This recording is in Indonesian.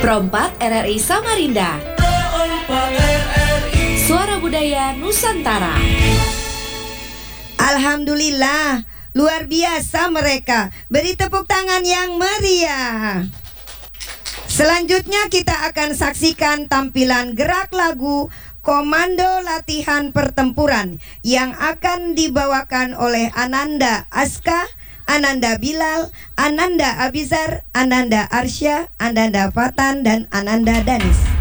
Perompak RRI Samarinda. Suara Budaya Nusantara. Alhamdulillah, luar biasa mereka. Beri tepuk tangan yang meriah. Selanjutnya kita akan saksikan tampilan gerak lagu Komando Latihan Pertempuran yang akan dibawakan oleh Ananda Aska, Ananda Bilal, Ananda Abizar, Ananda Arsya, Ananda Fatan, dan Ananda Danis.